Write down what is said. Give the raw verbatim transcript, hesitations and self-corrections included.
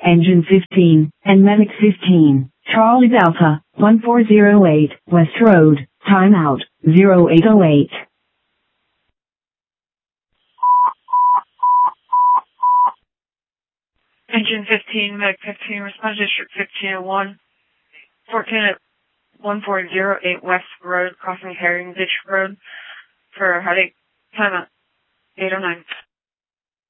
Engine fifteen, and Medic fifteen, Charlie Delta, one four zero eight, West Road, timeout, zero eight oh eight. Engine fifteen, Medic fifteen, response District fifteen oh one, fourteen at one four zero eight West Road, crossing Herring Ditch Road for headache, timeout, eight oh nine.